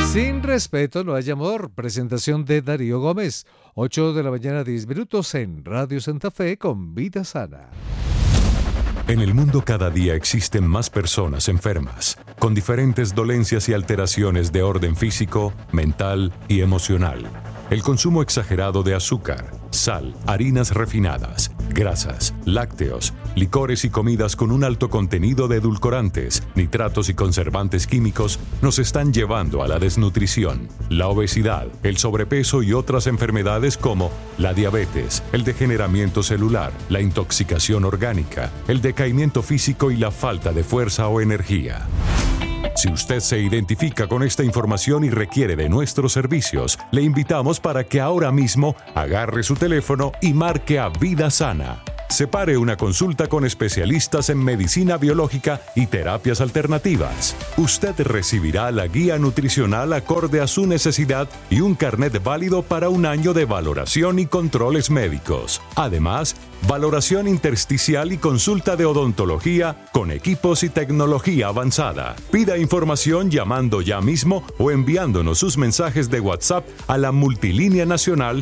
Sin respeto no hay amor. Presentación de Darío Gómez. 8 de la mañana, 10 minutos en Radio Santa Fe con Vida Sana. En el mundo cada día existen más personas enfermas, con diferentes dolencias y alteraciones de orden físico, mental y emocional. El consumo exagerado de azúcar, sal, harinas refinadas, grasas, lácteos, licores y comidas con un alto contenido de edulcorantes, nitratos y conservantes químicos nos están llevando a la desnutrición, la obesidad, el sobrepeso y otras enfermedades como la diabetes, el degeneramiento celular, la intoxicación orgánica, el decaimiento físico y la falta de fuerza o energía. Si usted se identifica con esta información y requiere de nuestros servicios, le invitamos para que ahora mismo agarre su teléfono y marque a Vida Sana. Separe una consulta con especialistas en medicina biológica y terapias alternativas. Usted recibirá la guía nutricional acorde a su necesidad y un carnet válido para un año de valoración y controles médicos. Además, valoración intersticial y consulta de odontología con equipos y tecnología avanzada. Pida información llamando ya mismo o enviándonos sus mensajes de WhatsApp a la multilínea nacional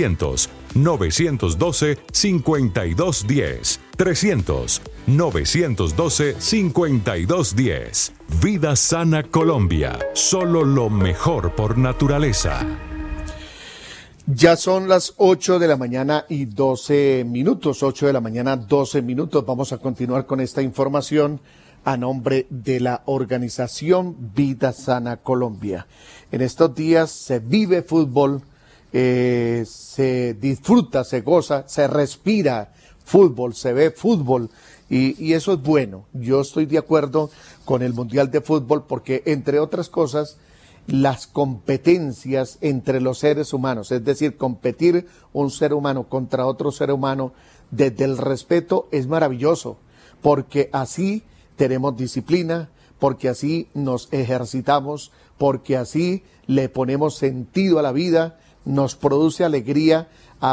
300-912-5210. 300-912-5210. Vida Sana Colombia. Solo lo mejor por naturaleza. Ya son las 8 de la mañana y 12 minutos, 8 de la mañana, 12 minutos. Vamos a continuar con esta información a nombre de la organización Vida Sana Colombia. En estos días se vive fútbol, se disfruta, se goza, se respira fútbol, se ve fútbol y eso es bueno. Yo estoy de acuerdo con el Mundial de Fútbol porque, entre otras cosas, las competencias entre los seres humanos, es decir, competir un ser humano contra otro ser humano desde el respeto es maravilloso, porque así tenemos disciplina, porque así nos ejercitamos, porque así le ponemos sentido a la vida, nos produce alegría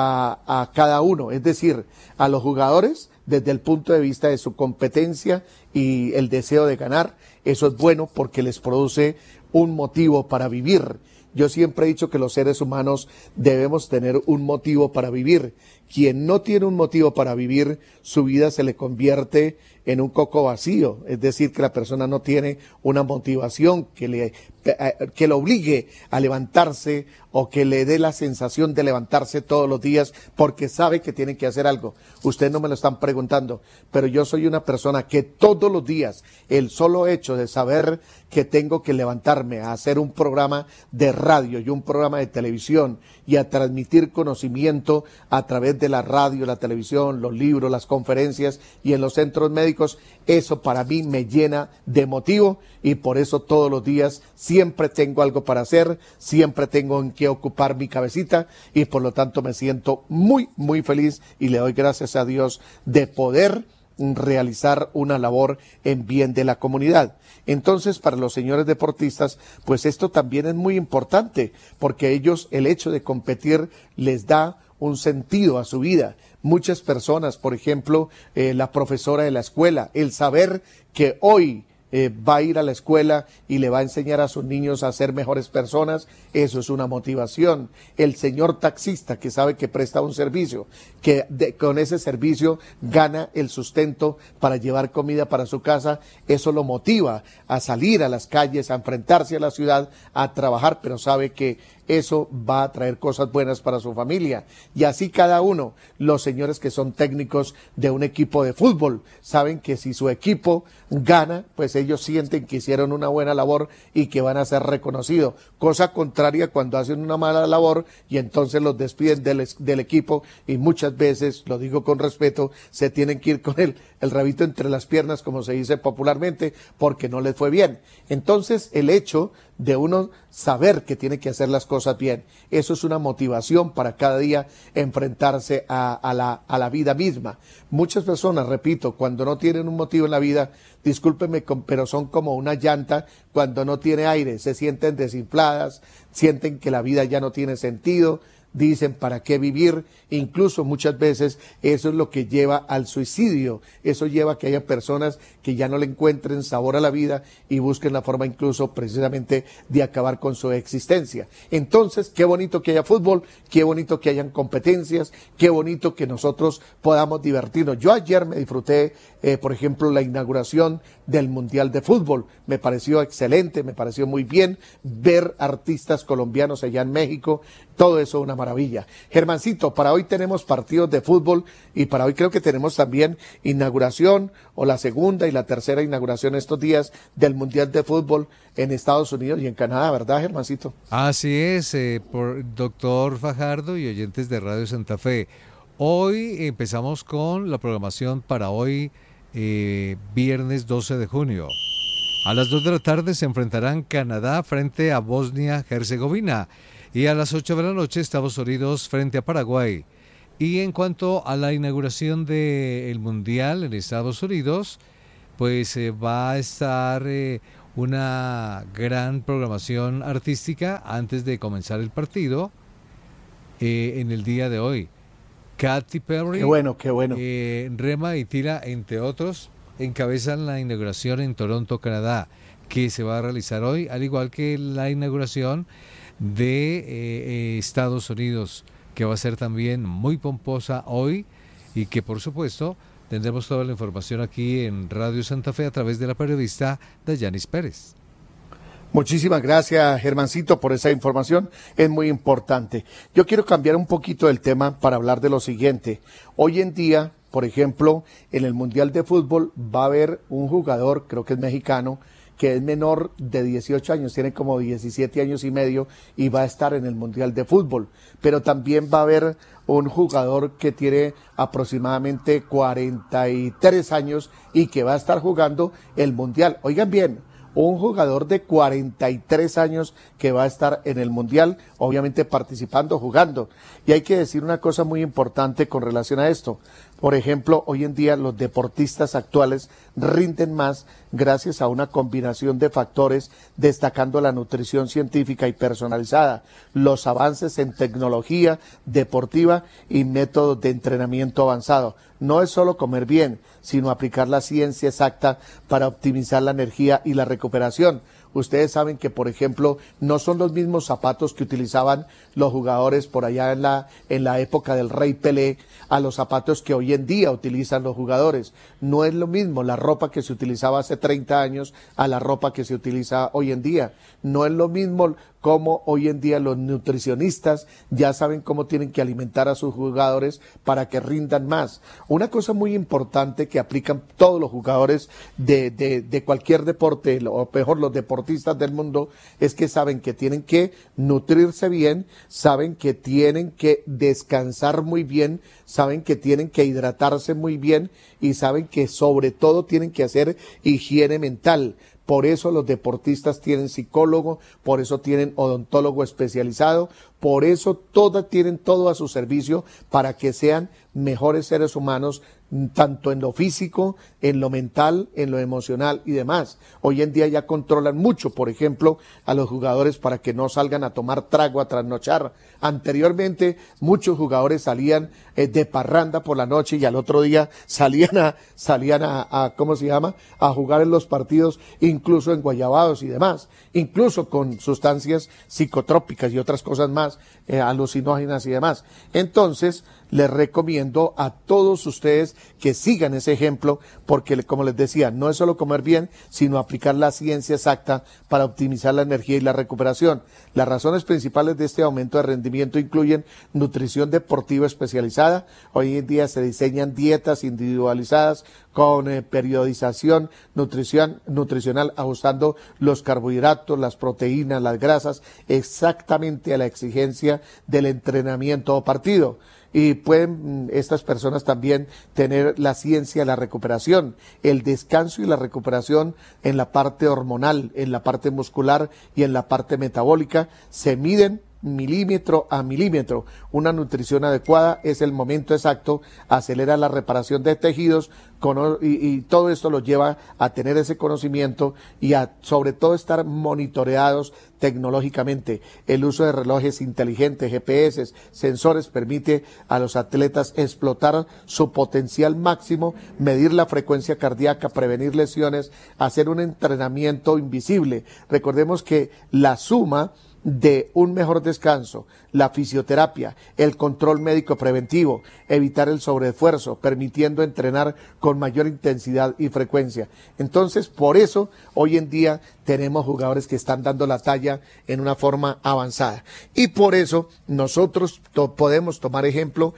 a cada uno, es decir, a los jugadores desde el punto de vista de su competencia y el deseo de ganar. Eso es bueno porque les produce un motivo para vivir. Yo siempre he dicho que los seres humanos debemos tener un motivo para vivir. Quien no tiene un motivo para vivir, su vida se le convierte en un coco vacío, es decir, que la persona no tiene una motivación que lo obligue a levantarse o que le dé la sensación de levantarse todos los días porque sabe que tiene que hacer algo. Ustedes no me lo están preguntando, pero yo soy una persona que todos los días, el solo hecho de saber que tengo que levantarme a hacer un programa de radio y un programa de televisión y a transmitir conocimiento a través de la radio, la televisión, los libros, las conferencias y en los centros médicos, eso para mí me llena de motivo y por eso todos los días siempre tengo algo para hacer, siempre tengo en qué ocupar mi cabecita y por lo tanto me siento muy, muy feliz y le doy gracias a Dios de poder realizar una labor en bien de la comunidad. Entonces, para los señores deportistas, pues esto también es muy importante, porque ellos, el hecho de competir les da un sentido a su vida. Muchas personas, por ejemplo, la profesora de la escuela, el saber que hoy va a ir a la escuela y le va a enseñar a sus niños a ser mejores personas, eso es una motivación. El señor taxista que sabe que presta un servicio, que con ese servicio gana el sustento para llevar comida para su casa, eso lo motiva a salir a las calles, a enfrentarse a la ciudad, a trabajar, pero sabe que eso va a traer cosas buenas para su familia. Y así cada uno, los señores que son técnicos de un equipo de fútbol, saben que si su equipo gana, pues ellos sienten que hicieron una buena labor y que van a ser reconocidos. Cosa contraria cuando hacen una mala labor y entonces los despiden del equipo y muchas veces, lo digo con respeto, se tienen que ir con el rabito entre las piernas, como se dice popularmente, porque no les fue bien. Entonces, el hecho de uno saber que tiene que hacer las cosas bien, eso es una motivación para cada día enfrentarse a la vida misma. Muchas personas, repito, cuando no tienen un motivo en la vida, discúlpenme, pero son como una llanta cuando no tiene aire, se sienten desinfladas, sienten que la vida ya no tiene sentido, dicen para qué vivir, incluso muchas veces eso es lo que lleva al suicidio, eso lleva a que haya personas que ya no le encuentren sabor a la vida y busquen la forma incluso precisamente de acabar con su existencia. Entonces, qué bonito que haya fútbol, qué bonito que hayan competencias, qué bonito que nosotros podamos divertirnos. Yo ayer me disfruté, por ejemplo, la inauguración del Mundial de Fútbol, me pareció excelente, me pareció muy bien ver artistas colombianos allá en México, todo eso una maravilla. Germancito, para hoy tenemos partidos de fútbol y para hoy creo que tenemos también inauguración o la segunda y la tercera inauguración estos días del Mundial de Fútbol en Estados Unidos y en Canadá, ¿verdad, Germancito? Así es, por doctor Fajardo y oyentes de Radio Santa Fe. Hoy empezamos con la programación para hoy, viernes 12 de junio. A las 2 de la tarde se enfrentarán Canadá frente a Bosnia-Herzegovina y a las 8 de la noche Estados Unidos frente a Paraguay. Y en cuanto a la inauguración del Mundial en Estados Unidos, pues va a estar una gran programación artística antes de comenzar el partido en el día de hoy. Katy Perry, qué bueno. Rema y Tira, entre otros, encabezan la inauguración en Toronto, Canadá, que se va a realizar hoy, al igual que la inauguración de Estados Unidos, que va a ser también muy pomposa hoy y que, por supuesto, tendremos toda la información aquí en Radio Santa Fe a través de la periodista Dayanis Pérez. Muchísimas gracias, Germancito, por esa información, es muy importante. Yo quiero cambiar un poquito el tema para hablar de lo siguiente. Hoy en día, por ejemplo, en el Mundial de Fútbol va a haber un jugador, creo que es mexicano, que es menor de 18 años, tiene como 17 años y medio y va a estar en el Mundial de Fútbol. Pero también va a haber un jugador que tiene aproximadamente 43 años y que va a estar jugando el Mundial. Oigan bien, un jugador de 43 años que va a estar en el Mundial, obviamente participando, jugando. Y hay que decir una cosa muy importante con relación a esto. Por ejemplo, hoy en día los deportistas actuales rinden más gracias a una combinación de factores, destacando la nutrición científica y personalizada, los avances en tecnología deportiva y métodos de entrenamiento avanzado. No es solo comer bien, sino aplicar la ciencia exacta para optimizar la energía y la recuperación. Ustedes saben que, por ejemplo, no son los mismos zapatos que utilizaban los jugadores por allá en la época del Rey Pelé a los zapatos que hoy en día utilizan los jugadores. No es lo mismo la ropa que se utilizaba hace 30 años a la ropa que se utiliza hoy en día. No es lo mismo como hoy en día los nutricionistas ya saben cómo tienen que alimentar a sus jugadores para que rindan más. Una cosa muy importante que aplican todos los jugadores de cualquier deporte, o mejor los deportistas del mundo, es que saben que tienen que nutrirse bien, saben que tienen que descansar muy bien, saben que tienen que hidratarse muy bien y saben que sobre todo tienen que hacer higiene mental. Por eso los deportistas tienen psicólogo, por eso tienen odontólogo especializado, por eso tienen todo a su servicio para que sean mejores seres humanos, tanto en lo físico, en lo mental, en lo emocional y demás. Hoy en día ya controlan mucho, por ejemplo, a los jugadores para que no salgan a tomar trago, a trasnochar. Anteriormente muchos jugadores salían de parranda por la noche y al otro día salían a ¿cómo se llama? A jugar en los partidos, incluso en guayabados y demás, incluso con sustancias psicotrópicas y otras cosas más, alucinógenas y demás. Entonces, les recomiendo a todos ustedes que sigan ese ejemplo, porque como les decía, no es solo comer bien, sino aplicar la ciencia exacta para optimizar la energía y la recuperación. Las razones principales de este aumento de rendimiento incluyen nutrición deportiva especializada. Hoy en día se diseñan dietas individualizadas con periodización nutricional, ajustando los carbohidratos, las proteínas, las grasas, exactamente a la exigencia del entrenamiento o partido. Y pueden estas personas también tener la ciencia de la recuperación, el descanso y la recuperación en la parte hormonal, en la parte muscular y en la parte metabólica, se miden milímetro a milímetro. Una nutrición adecuada es el momento exacto, acelera la reparación de tejidos y todo esto los lleva a tener ese conocimiento y a sobre todo estar monitoreados tecnológicamente. El uso de relojes inteligentes, GPS, sensores permite a los atletas explotar su potencial máximo, medir la frecuencia cardíaca, prevenir lesiones, hacer un entrenamiento invisible. Recordemos que la suma de un mejor descanso, la fisioterapia, el control médico preventivo, evitar el sobreesfuerzo, permitiendo entrenar con mayor intensidad y frecuencia. Entonces, por eso, hoy en día tenemos jugadores que están dando la talla en una forma avanzada. Y por eso nosotros podemos tomar ejemplo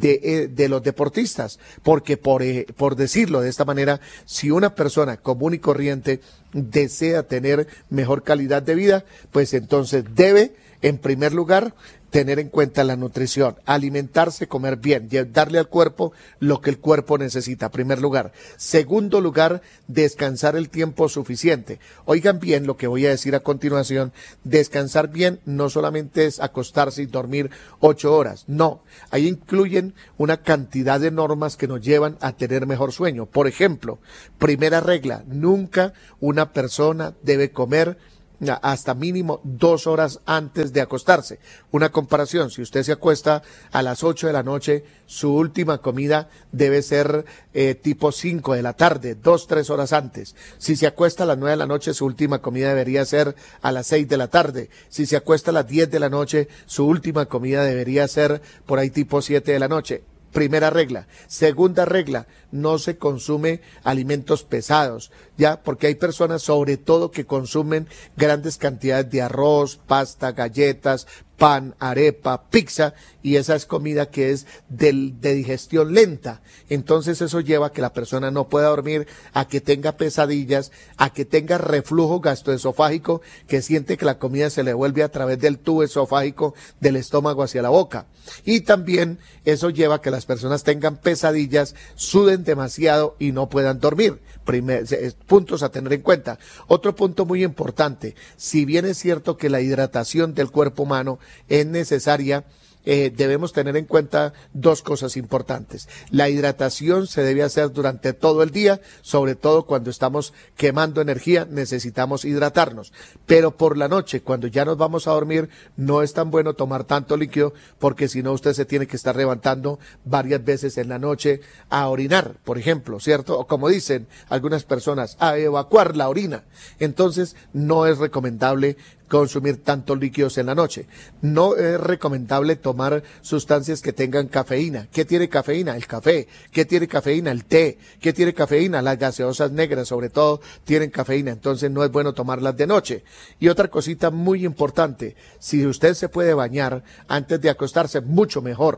de los deportistas, porque por decirlo de esta manera, si una persona común y corriente desea tener mejor calidad de vida, pues entonces debe, en primer lugar, tener en cuenta la nutrición, alimentarse, comer bien, darle al cuerpo lo que el cuerpo necesita, primer lugar. Segundo lugar, descansar el tiempo suficiente. Oigan bien lo que voy a decir a continuación, descansar bien no solamente es acostarse y dormir 8 horas, no, ahí incluyen una cantidad de normas que nos llevan a tener mejor sueño. Por ejemplo, primera regla, nunca una persona debe comer hasta mínimo 2 horas antes de acostarse. Una comparación, si usted se acuesta a las 8 de la noche, su última comida debe ser tipo 5 de la tarde, 2-3 horas antes. Si se acuesta a las 9 de la noche, su última comida debería ser a las 6 de la tarde. Si se acuesta a las 10 de la noche, su última comida debería ser por ahí tipo 7 de la noche. Primera regla. Segunda regla, no se consume alimentos pesados, ya, porque hay personas sobre todo que consumen grandes cantidades de arroz, pasta, galletas, pan, arepa, pizza, y esa es comida que es de digestión lenta. Entonces eso lleva a que la persona no pueda dormir, a que tenga pesadillas, a que tenga reflujo gastroesofágico, que siente que la comida se le vuelve a través del tubo esofágico del estómago hacia la boca. Y también eso lleva a que las personas tengan pesadillas, suden demasiado y no puedan dormir. Puntos a tener en cuenta. Otro punto muy importante, si bien es cierto que la hidratación del cuerpo humano es necesaria, debemos tener en cuenta 2 cosas importantes. La hidratación se debe hacer durante todo el día, sobre todo cuando estamos quemando energía, necesitamos hidratarnos. Pero por la noche, cuando ya nos vamos a dormir, no es tan bueno tomar tanto líquido, porque si no usted se tiene que estar levantando varias veces en la noche a orinar, por ejemplo, ¿cierto? O como dicen algunas personas, a evacuar la orina. Entonces, no es recomendable consumir tantos líquidos en la noche. No es recomendable tomar sustancias que tengan cafeína. ¿Qué tiene cafeína? El café. ¿Qué tiene cafeína? El té. ¿Qué tiene cafeína? Las gaseosas negras, sobre todo, tienen cafeína. Entonces no es bueno tomarlas de noche. Y otra cosita muy importante, si usted se puede bañar antes de acostarse, mucho mejor,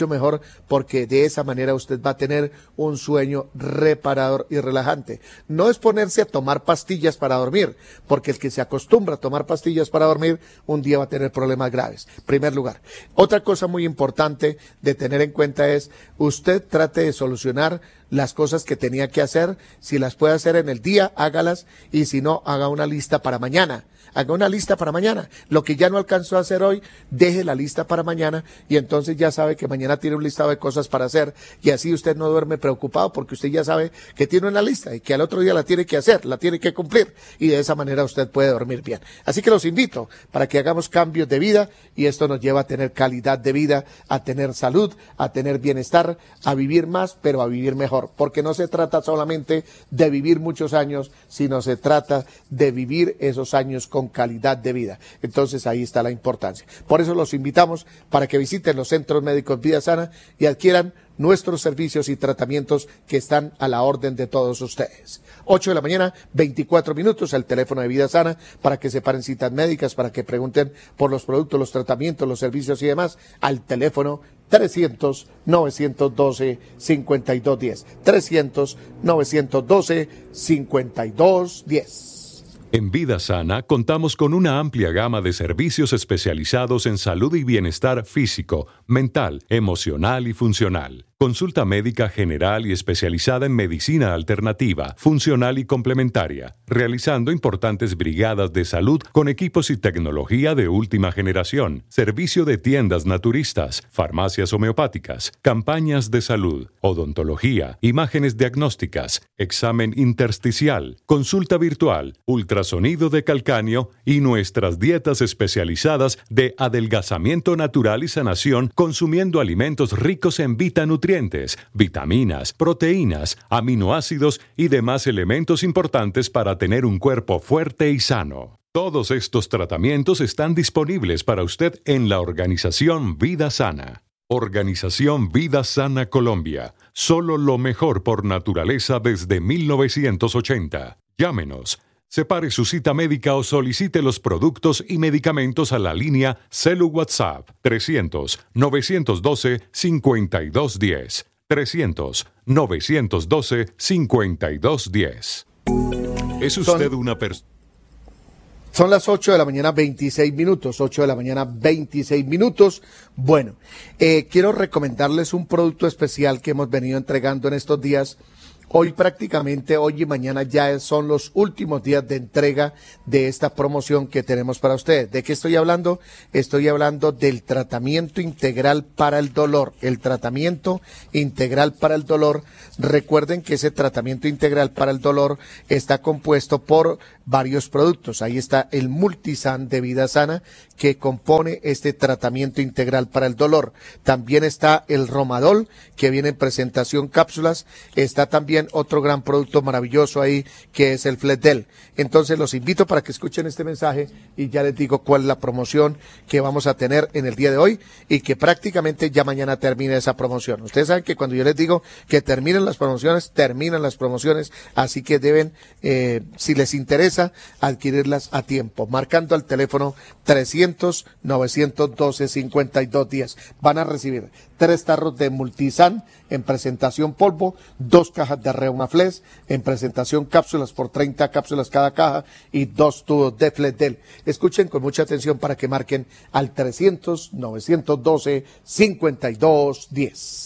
porque de esa manera usted va a tener un sueño reparador y relajante. No es ponerse a tomar pastillas para dormir, porque el que se acostumbra a tomar pastillas para dormir, un día va a tener problemas graves. Primer lugar. Otra cosa muy importante de tener en cuenta es, usted trate de solucionar las cosas que tenía que hacer. Si las puede hacer en el día, hágalas, y si no, haga una lista para mañana. Haga una lista para mañana. Lo que ya no alcanzó a hacer hoy, deje la lista para mañana, y entonces ya sabe que mañana tiene un listado de cosas para hacer, y así usted no duerme preocupado, porque usted ya sabe que tiene una lista y que al otro día la tiene que hacer, la tiene que cumplir, y de esa manera usted puede dormir bien. Así que los invito para que hagamos cambios de vida, y esto nos lleva a tener calidad de vida, a tener salud, a tener bienestar, a vivir más, pero a vivir mejor, porque no se trata solamente de vivir muchos años, sino se trata de vivir esos años con calidad de vida. Entonces ahí está la importancia. Por eso los invitamos para que visiten los centros médicos Vida Sana y adquieran nuestros servicios y tratamientos que están a la orden de todos ustedes. 8 de la mañana, 24 minutos, el teléfono de Vida Sana para que separen citas médicas, para que pregunten por los productos, los tratamientos, los servicios y demás, al teléfono 300-912-5210. 300-912-5210. En Vida Sana contamos con una amplia gama de servicios especializados en salud y bienestar físico, mental, emocional y funcional. Consulta médica general y especializada en medicina alternativa, funcional y complementaria, realizando importantes brigadas de salud con equipos y tecnología de última generación, servicio de tiendas naturistas, farmacias homeopáticas, campañas de salud, odontología, imágenes diagnósticas, examen intersticial, consulta virtual, ultrasonido de calcáneo y nuestras dietas especializadas de adelgazamiento natural y sanación consumiendo alimentos ricos en nutrientes, vitaminas, proteínas, aminoácidos y demás elementos importantes para tener un cuerpo fuerte y sano. Todos estos tratamientos están disponibles para usted en la Organización Vida Sana. Organización Vida Sana Colombia. Solo lo mejor por naturaleza desde 1980. Llámenos. Separe su cita médica o solicite los productos y medicamentos a la línea Celu WhatsApp 300-912-5210. 300-912-5210. ¿Es usted una persona? Son las 8 de la mañana 26 minutos, 8 de la mañana 26 minutos. Bueno, quiero recomendarles un producto especial que hemos venido entregando en estos días. Hoy prácticamente, hoy y mañana ya son los últimos días de entrega de esta promoción que tenemos para ustedes. ¿De qué estoy hablando? Estoy hablando del tratamiento integral para el dolor. El tratamiento integral para el dolor. Recuerden que ese tratamiento integral para el dolor está compuesto por varios productos. Ahí está el Multisan de Vida Sana, que compone este tratamiento integral para el dolor. También está el Romadol, que viene en presentación cápsulas. Está también otro gran producto maravilloso ahí, que es el Flexdel. Entonces los invito para que escuchen este mensaje y ya les digo cuál es la promoción que vamos a tener en el día de hoy y que prácticamente ya mañana termina esa promoción. Ustedes saben que cuando yo les digo que terminan las promociones, así que deben, si les interesa, adquirirlas a tiempo, marcando al teléfono 300-912-5210. Van a recibir 3 tarros de Multisan en presentación polvo, 2 cajas de Reumaflex en presentación cápsulas por 30 cápsulas cada caja y 2 tubos de Flexdel. Escuchen con mucha atención para que marquen al 300-912-5210.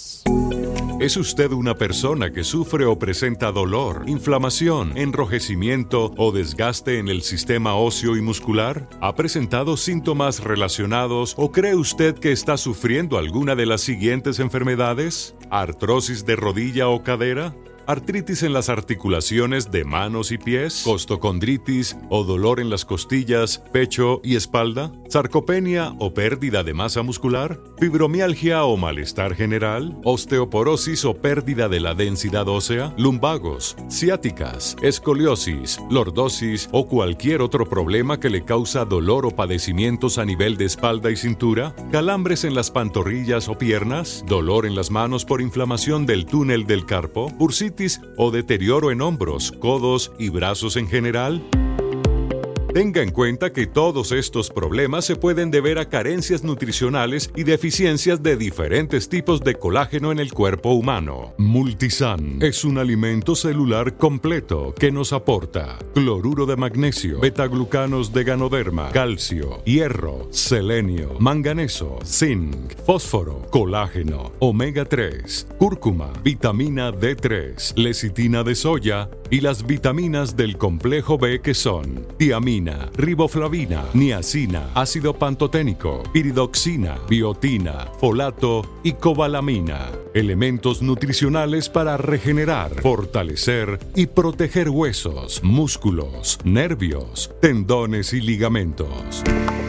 ¿Es usted una persona que sufre o presenta dolor, inflamación, enrojecimiento o desgaste en el sistema óseo y muscular? ¿Ha presentado síntomas relacionados o cree usted que está sufriendo alguna de las siguientes enfermedades? ¿Artrosis de rodilla o cadera? ¿Artritis en las articulaciones de manos y pies? ¿Costocondritis o dolor en las costillas, pecho y espalda? ¿Sarcopenia o pérdida de masa muscular? ¿Fibromialgia o malestar general? ¿Osteoporosis o pérdida de la densidad ósea? ¿Lumbagos, ciáticas, escoliosis, lordosis o cualquier otro problema que le causa dolor o padecimientos a nivel de espalda y cintura? ¿Calambres en las pantorrillas o piernas? ¿Dolor en las manos por inflamación del túnel del carpo? ¿Bursitis o deterioro en hombros, codos y brazos en general? Tenga en cuenta que todos estos problemas se pueden deber a carencias nutricionales y deficiencias de diferentes tipos de colágeno en el cuerpo humano. Multisan es un alimento celular completo que nos aporta cloruro de magnesio, betaglucanos de ganoderma, calcio, hierro, selenio, manganeso, zinc, fósforo, colágeno, omega 3, cúrcuma, vitamina D3, lecitina de soya y las vitaminas del complejo B que son tiamina, riboflavina, niacina, ácido pantoténico, piridoxina, biotina, folato y cobalamina. Elementos nutricionales para regenerar, fortalecer y proteger huesos, músculos, nervios, tendones y ligamentos.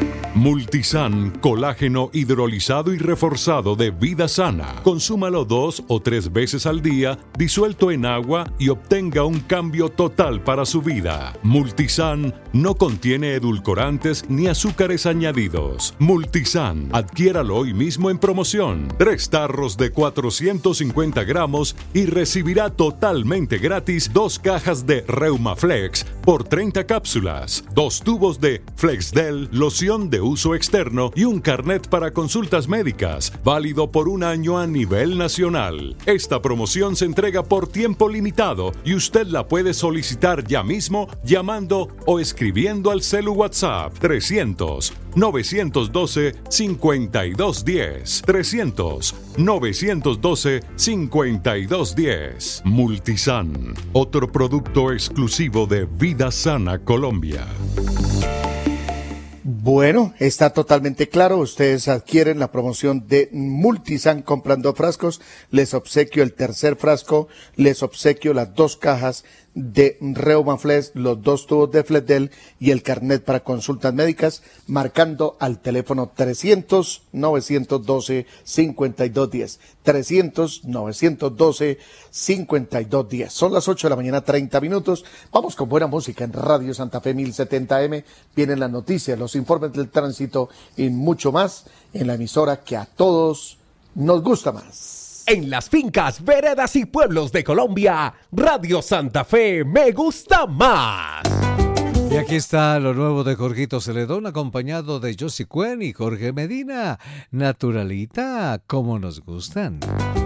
Multisan, colágeno hidrolizado y reforzado de Vida Sana. Consúmalo 2 o 3 veces al día, disuelto en agua y obtenga un cambio total para su vida. Multisan no contiene edulcorantes ni azúcares añadidos. Multisan, adquiéralo hoy mismo en promoción. 3 tarros de 450 gramos y recibirá totalmente gratis 2 cajas de Reumaflex por 30 cápsulas, 2 tubos de Flexdel, loción de uso externo y un carnet para consultas médicas, válido por 1 año a nivel nacional. Esta promoción se entrega por tiempo limitado y usted la puede solicitar ya mismo llamando o escribiendo al celu WhatsApp 300-912-5210. 300-912-5210. Multisan, otro producto exclusivo de Vida Sana Colombia. Bueno, está totalmente claro. Ustedes adquieren la promoción de Multisan comprando frascos. Les obsequio el tercer frasco. Les obsequio las 2 cajas de Reumaflex, los 2 tubos de Fletdel y el carnet para consultas médicas, marcando al teléfono 300-912-5210. 300-912-5210. Son las 8 de la mañana, 30 minutos. Vamos con buena música en Radio Santa Fe 1070M. Vienen las noticias, los informes del tránsito y mucho más en la emisora que a todos nos gusta más. En las fincas, veredas y pueblos de Colombia, Radio Santa Fe me gusta más. Y aquí está lo nuevo de Jorgito Celedón, acompañado de Josie Cuen y Jorge Medina. Naturalita, como nos gustan.